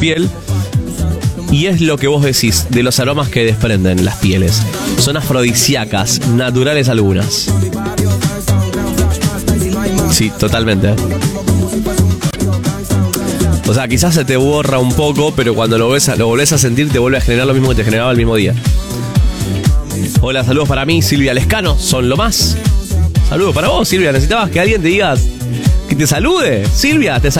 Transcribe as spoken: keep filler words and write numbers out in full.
piel. Y es lo que vos decís, de los aromas que desprenden las pieles. Son afrodisíacas, naturales algunas. Sí, totalmente. O sea, quizás se te borra un poco, pero cuando lo, ves, lo volvés a sentir, te vuelve a generar lo mismo que te generaba el mismo día. Hola, saludos para mí, Silvia Lescano, son lo más. Saludos para vos, Silvia. ¿Necesitabas que alguien te diga que te salude? Silvia, te saludo.